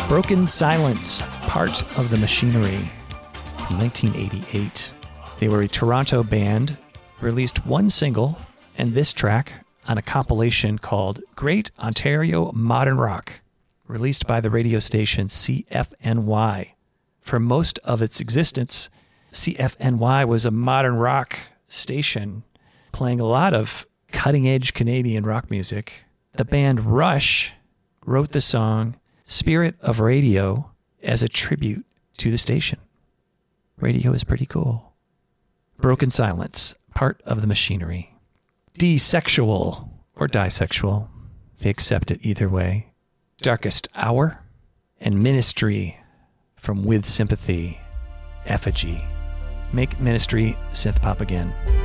Broken Silence, Part of the Machinery, from 1988. They were a Toronto band, released one single and this track on a compilation called Great Ontario Modern Rock, released by the radio station CFNY. For most of its existence, CFNY was a modern rock station playing a lot of cutting-edge Canadian rock music. The band Rush wrote the song Spirit of Radio as a tribute to the station. Radio is pretty cool. Broken Silence, Part of the Machinery. Desexual or Disexual, they accept it either way. Darkest Hour and Ministry from With Sympathy, Effigy. Make Ministry synth pop again.